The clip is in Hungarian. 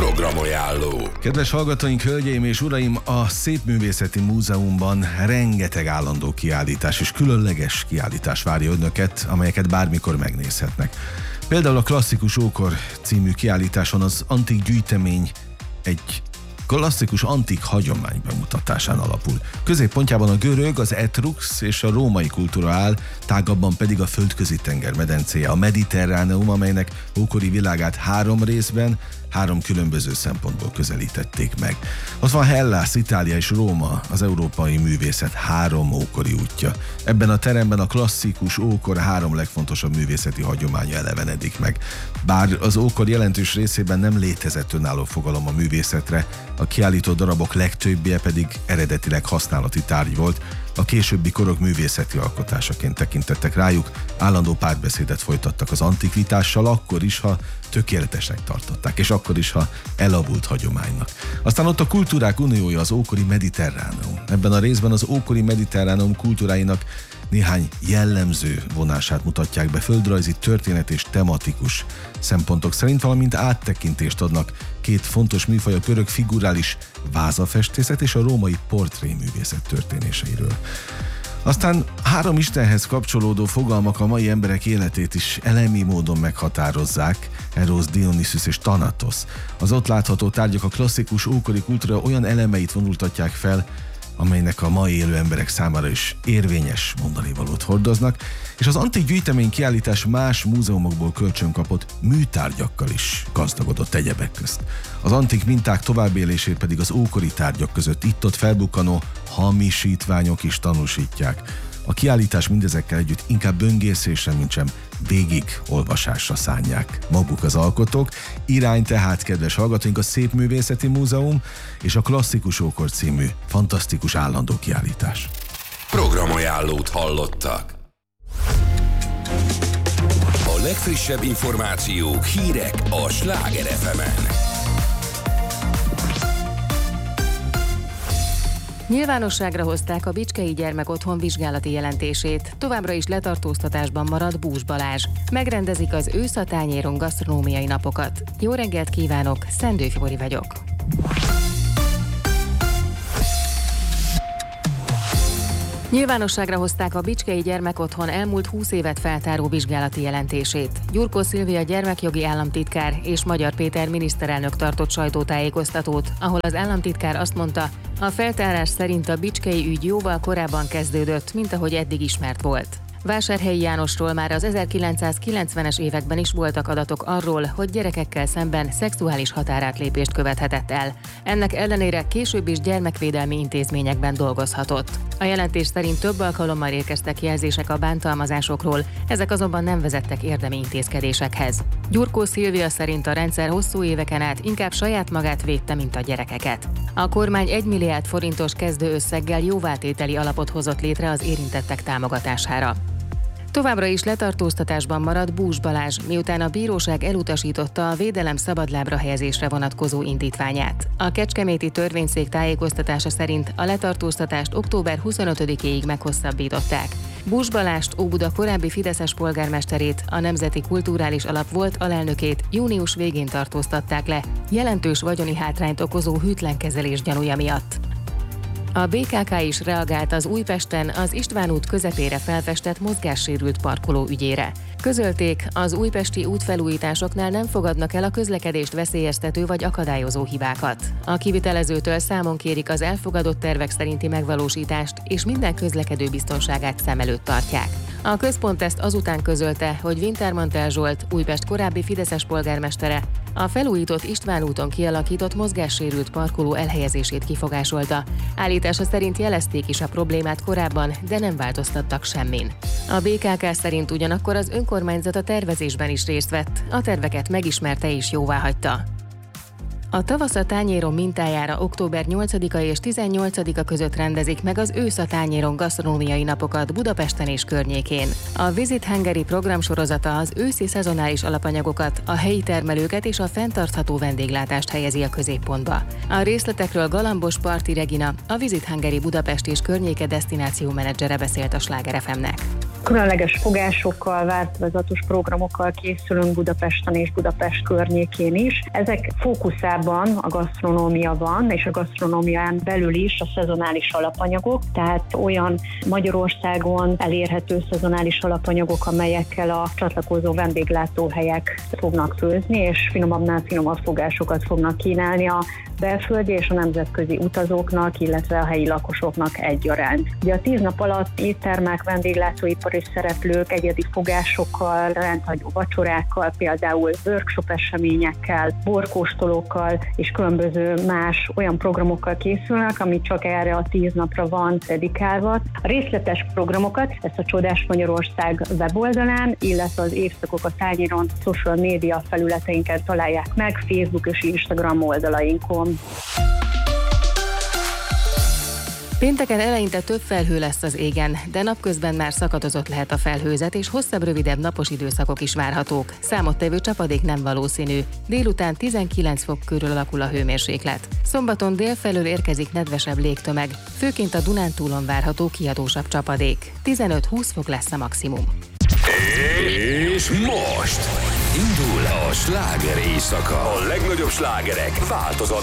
Programajánló. Kedves hallgatóink, hölgyeim és uraim, a Szépművészeti Múzeumban rengeteg állandó kiállítás és különleges kiállítás várja önöket, amelyeket bármikor megnézhetnek. Például a Klasszikus Ókor című kiállításon az antik gyűjtemény egy klasszikus antik hagyomány bemutatásán alapul. Középpontjában a görög, az etrux és a római kultúra áll, tágabban pedig a földközi tenger medencéje, a Mediterráneum, amelynek ókori világát 3 részben, 3 különböző szempontból közelítették meg. Ott van Hellász, Itália és Róma, az európai művészet 3 ókori útja. ebben a teremben a klasszikus ókor 3 legfontosabb művészeti hagyománya elevenedik meg. Bár az ókor jelentős részében nem létezett önálló fogalom a művészetre, a kiállító darabok legtöbbje pedig eredetileg használati tárgy volt, a későbbi korok művészeti alkotásaként tekintettek rájuk, állandó párbeszédet folytattak az antikvitással, akkor is, ha tökéletesnek tartották, és akkor is, ha elavult hagyománynak. Aztán ott a kultúrák uniója, az ókori Mediterráneum. Ebben a részben az ókori Mediterráneum kultúráinak néhány jellemző vonását mutatják be földrajzi, történet és tematikus szempontok szerint, valamint áttekintést adnak 2 fontos műfaj, a görög figurális vázafestészet és a római portréművészet történéseiről. Aztán 3 istenhez kapcsolódó fogalmak a mai emberek életét is elemi módon meghatározzák, Eros, Dionysus és Thanatos. Az ott látható tárgyak a klasszikus ókori kultúra olyan elemeit vonultatják fel, amelynek a mai élő emberek számára is érvényes mondanivalót hordoznak, és az antik gyűjtemény kiállítás más múzeumokból kölcsönkapott műtárgyakkal is gazdagodott egyebek közt. Az antik minták továbbélését pedig az ókori tárgyak között itt-ott felbukkanó hamisítványok is tanúsítják. A kiállítás mindezekkel együtt inkább böngészésre, mintsem végig olvasásra szánják maguk az alkotók. Irány tehát, kedves hallgatóink, a Szépművészeti Múzeum és a Klasszikus Ókor című fantasztikus állandó kiállítás. Programajánlót hallottak. A legfrissebb információk, hírek a Sláger FM-en. Nyilvánosságra hozták a Bicskei Gyermekotthon vizsgálati jelentését. Továbbra is letartóztatásban marad Bús Balázs. Megrendezik az ősz a tányéron gasztronómiai napokat. Jó reggelt kívánok, Szendő Fibori vagyok. Nyilvánosságra hozták a Bicskei Gyermekotthon elmúlt 20 évet feltáró vizsgálati jelentését. Gyurkó Szilvia gyermekjogi államtitkár és Magyar Péter miniszterelnök tartott sajtótájékoztatót, ahol az államtitkár azt mondta, a feltárás szerint a bicskei ügy jóval korábban kezdődött, mint ahogy eddig ismert volt. Vásárhelyi Jánosról már az 1990-es években is voltak adatok arról, hogy gyerekekkel szemben szexuális határátlépést követhetett el. Ennek ellenére később is gyermekvédelmi intézményekben dolgozhatott. A jelentés szerint több alkalommal érkeztek jelzések a bántalmazásokról, ezek azonban nem vezettek érdemi intézkedésekhez. Gyurkó Szilvia szerint a rendszer hosszú éveken át inkább saját magát védte, mint a gyerekeket. A kormány 1 milliárd forintos kezdőösszeggel jóvátételi alapot hozott létre az érintettek támogatására. Továbbra is letartóztatásban marad Bús Balázs, miután a bíróság elutasította a védelem szabadlábra helyezésre vonatkozó indítványát. A kecskeméti törvényszék tájékoztatása szerint a letartóztatást október 25-éig meghosszabbították. Bús Balázst, Óbuda korábbi fideszes polgármesterét, a Nemzeti Kulturális Alap volt alelnökét június végén tartóztatták le, jelentős vagyoni hátrányt okozó hűtlen kezelés gyanúja miatt. A BKK is reagált az Újpesten az István út közepére felfestett mozgássérült parkoló ügyére. Közölték, az újpesti útfelújításoknál nem fogadnak el a közlekedést veszélyeztető vagy akadályozó hibákat. A kivitelezőtől számon kérik az elfogadott tervek szerinti megvalósítást, és minden közlekedő biztonságát szem előtt tartják. A központ ezt azután közölte, hogy Wintermantel Zsolt, Újpest korábbi fideszes polgármestere, a felújított István úton kialakított mozgássérült parkoló elhelyezését kifogásolta. Állítása szerint jelezték is a problémát korábban, de nem változtattak semmin. A BKK szerint ugyanakkor az önkormányzat a tervezésben is részt vett, a terveket megismerte és jóváhagyta. A tavasz a tányéron mintájára október 8-a és 18-a között rendezik meg az ősz a tányéron gasztronómiai napokat Budapesten és környékén. A Visit Hungary programsorozata az őszi szezonális alapanyagokat, a helyi termelőket és a fenntartható vendéglátást helyezi a középpontba. A részletekről Galambos Parti Regina, a Visit Hungary Budapest és környéke desztináció menedzsere beszélt a Sláger FM-nek. Különleges fogásokkal, változatos programokkal készülünk Budapesten és Budapest környékén is. Ezek fókuszában a gasztronómia van, és a gasztronómián belül is a szezonális alapanyagok, tehát olyan Magyarországon elérhető szezonális alapanyagok, amelyekkel a csatlakozó vendéglátóhelyek fognak főzni, és finomabbnál finomabb fogásokat fognak kínálni a belföldi és a nemzetközi utazóknak, illetve a helyi lakosoknak egyaránt. Ugye a 10 nap alatt éttermek, vendéglátóipari szereplők egyedi fogásokkal, rendhagyó vacsorákkal, például workshop eseményekkel, borkóstolókkal és különböző más olyan programokkal készülnek, ami csak erre a 10 napra van dedikálva. A részletes programokat ezt a Csodás Magyarország weboldalán, illetve az Évszakok a tányéron social média felületeinken találják meg, Facebook és Instagram oldalainkon. Pénteken eleinte több felhő lesz az égen, de napközben már szakadozott lehet a felhőzet, és hosszabb-rövidebb napos időszakok is várhatók. Számottevő csapadék nem valószínű. Délután 19 fok körül alakul a hőmérséklet. Szombaton délfelől érkezik nedvesebb légtömeg, főként a Dunántúlon várható kiadósabb csapadék. 15-20 fok lesz a maximum. És most indul a sláger éjszaka. A legnagyobb slágerek változatlanul.